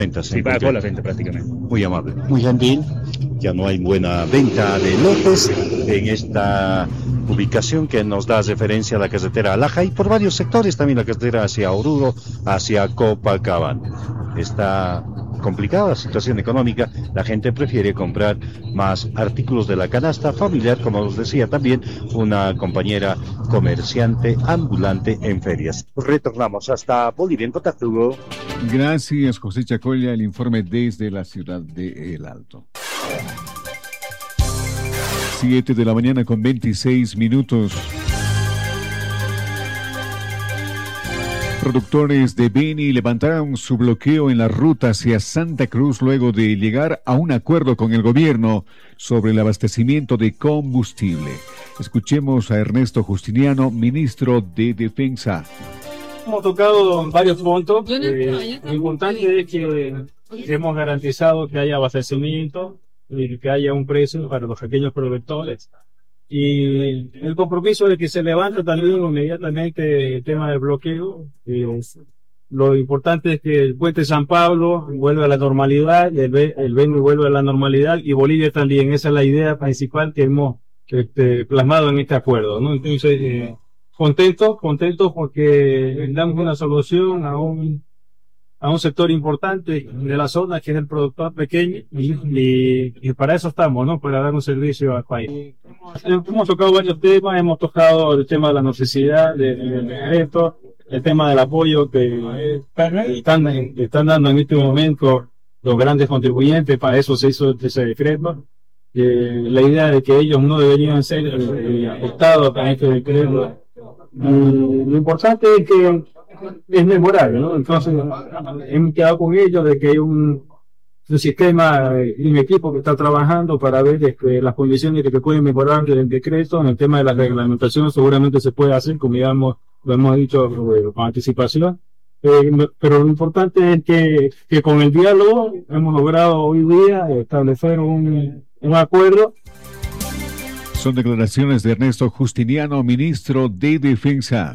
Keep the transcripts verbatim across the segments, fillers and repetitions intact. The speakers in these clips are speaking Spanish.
ventas. Sí, bajó la venta prácticamente. Muy amable. Muy gentil. Ya no hay buena venta de lotes en esta ubicación que nos da referencia a la carretera Alaja y por varios sectores también la carretera hacia Oruro, hacia Copacabana. Está complicada la situación económica, la gente prefiere comprar más artículos de la canasta familiar, como os decía también una compañera comerciante ambulante en ferias. Retornamos hasta Bolivia en Cotatúo. Gracias, José Chacolla, el informe desde la ciudad de El Alto. Siete de la mañana con veintiséis minutos. Productores de Beni levantaron su bloqueo en la ruta hacia Santa Cruz luego de llegar a un acuerdo con el gobierno sobre el abastecimiento de combustible. Escuchemos a Ernesto Justiniano, ministro de Defensa. Hemos tocado varios puntos. Eh, lo importante es que hemos garantizado que haya abastecimiento y que haya un precio para los pequeños productores. Y el compromiso de que se levanta también inmediatamente el tema del bloqueo. Eh, lo importante es que el puente San Pablo vuelva a la normalidad, y el, el Beni vuelva a la normalidad, y Bolivia también. Esa es la idea principal que hemos que, este, plasmado en este acuerdo, ¿no? Entonces, eh, contentos, contentos porque damos una solución a un a un sector importante de la zona que es el productor pequeño y, y, y para eso estamos, ¿no? Para dar un servicio al país. Hemos, hemos tocado varios temas, hemos tocado el tema de la necesidad de, de, de esto, el tema del apoyo que están, están dando en este momento los grandes contribuyentes. Para eso se hizo ese decreto. Eh, la idea de que ellos no deberían ser eh, afectados con este decreto. Y lo importante es que es memorable, ¿no? Entonces hemos quedado con ellos de que hay un, un sistema, un equipo que está trabajando para ver este, las condiciones que pueden mejorar del decreto. En el tema de la reglamentación seguramente se puede hacer, como ya hemos, lo hemos dicho bueno, con anticipación. Eh, pero lo importante es que, que con el diálogo hemos logrado hoy día establecer un, un acuerdo. Son declaraciones de Ernesto Justiniano, ministro de Defensa.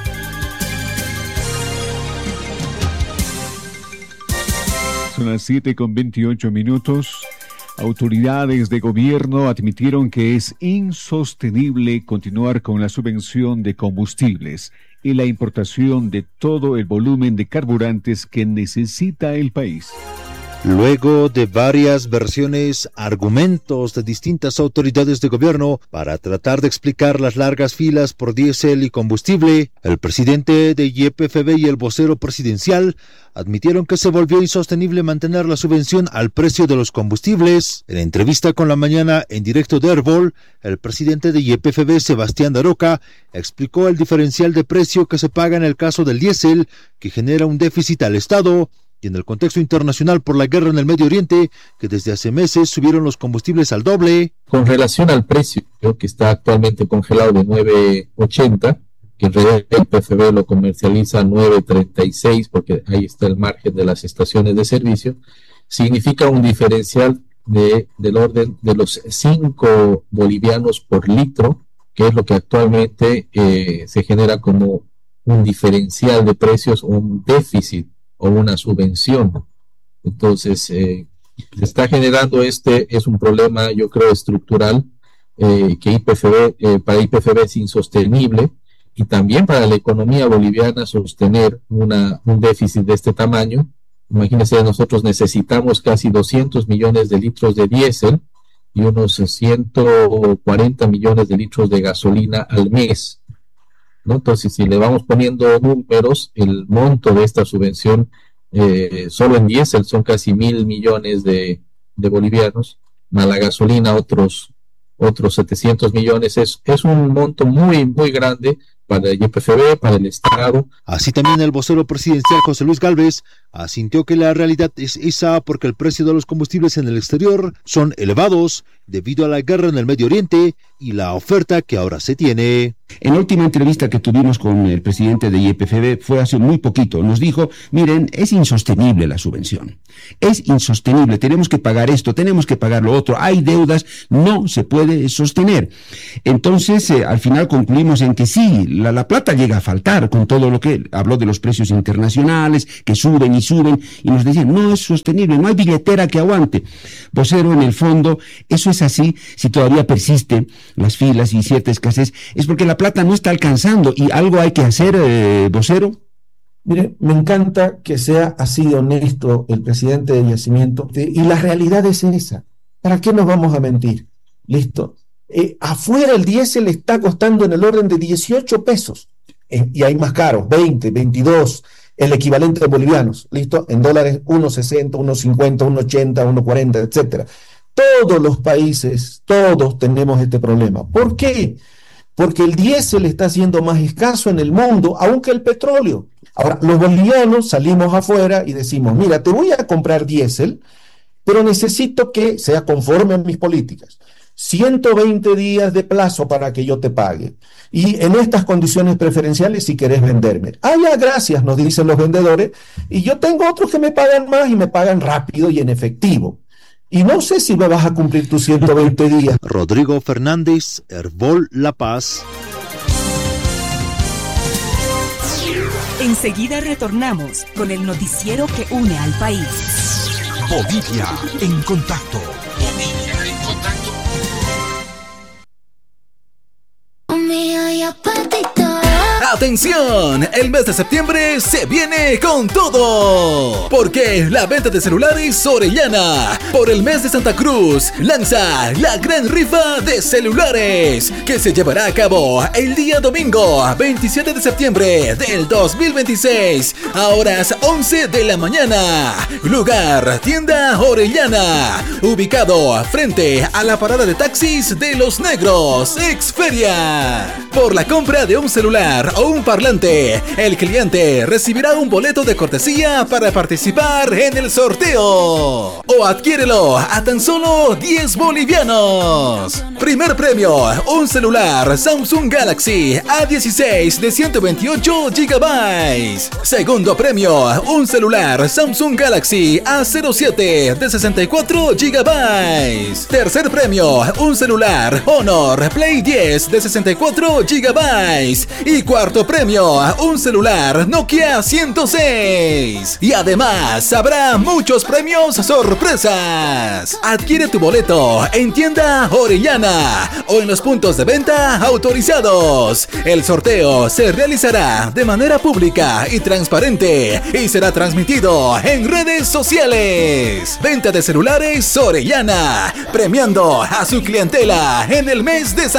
Son las siete con veintiocho minutos. Autoridades de gobierno admitieron que es insostenible continuar con la subvención de combustibles y la importación de todo el volumen de carburantes que necesita el país. Luego de varias versiones, argumentos de distintas autoridades de gobierno para tratar de explicar las largas filas por diésel y combustible, el presidente de Y P F B y el vocero presidencial admitieron que se volvió insostenible mantener la subvención al precio de los combustibles. En entrevista con La Mañana en directo de Herbol, el presidente de Y P F B, Sebastián Daroca, explicó el diferencial de precio que se paga en el caso del diésel, que genera un déficit al Estado, y en el contexto internacional por la guerra en el Medio Oriente, que desde hace meses subieron los combustibles al doble. Con relación al precio, que está actualmente congelado de nueve ochenta, que en realidad el P F B lo comercializa a nueve treinta y seis, porque ahí está el margen de las estaciones de servicio, significa un diferencial de, del orden de los cinco bolivianos por litro, que es lo que actualmente eh, se genera como un diferencial de precios, un déficit o una subvención. Entonces eh, se está generando este, es un problema yo creo estructural, eh, que I P F B, eh, para I P F B es insostenible, y también para la economía boliviana sostener una, un déficit de este tamaño. Imagínense, nosotros necesitamos casi doscientos millones de litros de diésel y unos ciento cuarenta millones de litros de gasolina al mes, ¿no? Entonces, si le vamos poniendo números, el monto de esta subvención eh, solo en diésel son casi mil millones de, de bolivianos, más la gasolina otros otros setecientos millones. Es, es un monto muy, muy grande para el Y P F B, para el Estado. Así también el vocero presidencial José Luis Gálvez asintió que la realidad es esa, porque el precio de los combustibles en el exterior son elevados debido a la guerra en el Medio Oriente y la oferta que ahora se tiene. En la última entrevista que tuvimos con el presidente de Y P F B fue hace muy poquito, nos dijo, miren, es insostenible la subvención, es insostenible, tenemos que pagar esto, tenemos que pagar lo otro, hay deudas, no se puede sostener. Entonces, eh, al final concluimos en que sí, la, la plata llega a faltar con todo lo que habló de los precios internacionales, que suben y suben, y nos decían, no es sostenible, no hay billetera que aguante. Vocero, en el fondo, eso es así, si todavía persisten las filas y cierta escasez, es porque la plata no está alcanzando, y algo hay que hacer, eh, vocero. Mire, me encanta que sea así de honesto el presidente de Yacimiento, y la realidad es esa. ¿Para qué nos vamos a mentir? Listo. Eh, afuera el diésel está costando en el orden de dieciocho pesos, eh, y hay más caros, veinte, veintidós, el equivalente de bolivianos, listo, en dólares uno sesenta, uno cincuenta, uno ochenta, uno cuarenta, etcétera. Todos los países, todos tenemos este problema. ¿Por qué? Porque el diésel está siendo más escaso en el mundo, aunque el petróleo. Ahora, los bolivianos salimos afuera y decimos, mira, te voy a comprar diésel, pero necesito que sea conforme a mis políticas. ciento veinte días de plazo para que yo te pague. Y en estas condiciones preferenciales si querés venderme. Ah, ya, gracias, nos dicen los vendedores. Y yo tengo otros que me pagan más y me pagan rápido y en efectivo. Y no sé si me vas a cumplir tus ciento veinte días. Rodrigo Fernández, Herbol La Paz. Enseguida retornamos con el noticiero que une al país. Bolivia en contacto. Bolivia en contacto. ¡Atención! El mes de septiembre se viene con todo. Porque la venta de celulares Orellana, por el mes de Santa Cruz, lanza la gran rifa de celulares, que se llevará a cabo el día domingo veintisiete de septiembre del dos mil veintiséis, a horas once de la mañana. Lugar, tienda Orellana, ubicado frente a la parada de taxis de Los Negros, Exferia. Por la compra de un celular o un parlante, el cliente recibirá un boleto de cortesía para participar en el sorteo. O adquiérelo a tan solo diez bolivianos. Primer premio, un celular Samsung Galaxy A dieciséis de ciento veintiocho gigabytes. Segundo premio, un celular Samsung Galaxy A cero siete de sesenta y cuatro gigabytes. Tercer premio, un celular Honor Play diez de sesenta y cuatro gigabytes. Y cuarto premio, un celular Nokia ciento seis. Y además habrá muchos premios sorpresas. Adquiere tu boleto en tienda Orellana o en los puntos de venta autorizados. El sorteo se realizará de manera pública y transparente y será transmitido en redes sociales. Venta de celulares Orellana, premiando a su clientela en el mes de San